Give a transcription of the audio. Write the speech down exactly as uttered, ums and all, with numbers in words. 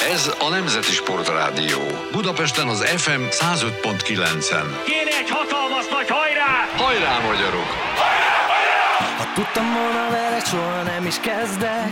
Ez a Nemzeti Sportrádió. Budapesten az ef em száz öt pont kilencen. Kéne egy hatalmas nagy hajrá! Hajrá, magyarok! Hajrá, hajrá! Ha tudtam volna vele, soha nem is kezdek.